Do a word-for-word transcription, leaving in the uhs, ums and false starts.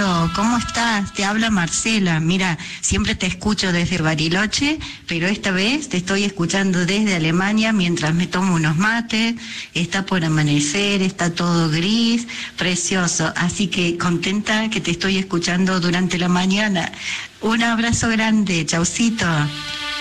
Pablo, ¿cómo estás? Te habla Marcela. Mira, siempre te escucho desde Bariloche, pero esta vez te estoy escuchando desde Alemania mientras me tomo unos mates. Está por amanecer, está todo gris, precioso. Así que contenta que te estoy escuchando durante la mañana. Un abrazo grande, chaucito.